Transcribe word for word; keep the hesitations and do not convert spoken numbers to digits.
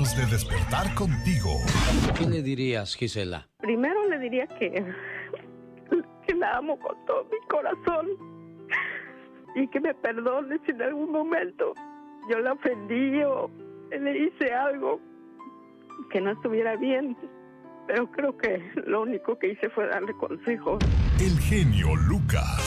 Tratamos de despertar contigo. ¿Qué le dirías, Gisela? Primero le diría que, que la amo con todo mi corazón y que me perdone si en algún momento yo la ofendí o le hice algo que no estuviera bien. Pero creo que lo único que hice fue darle consejos. El genio Lucas.